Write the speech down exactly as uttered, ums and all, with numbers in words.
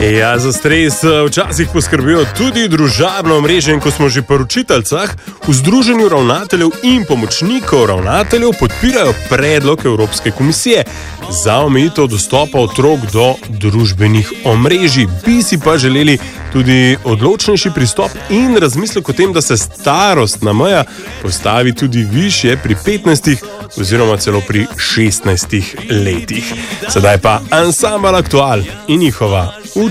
Ja, za stres včasih poskrbijo tudi družabno omrežje in ko smo že pri učiteljcah, v Združenju ravnateljev in pomočnikov ravnateljev podpirajo predlog Evropske komisije za omejitev dostopa otrok do družbenih omrežij. Bi si pa želeli tudi odločnejši pristop in razmislek o tem, da se starostna meja postavi tudi višje pri petnajstih oziroma celo pri šestnajstih letih. Sedaj pa Ansambel Aktual in njihova